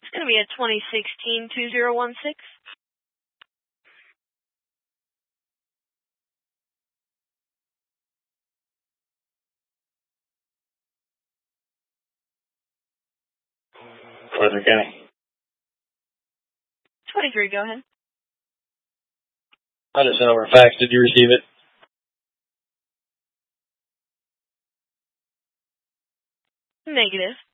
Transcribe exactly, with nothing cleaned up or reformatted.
It's going to be a twenty sixteen two zero one six. Frederick County. twenty-three, go ahead. I just sent over a fax. Did you receive it? Negative.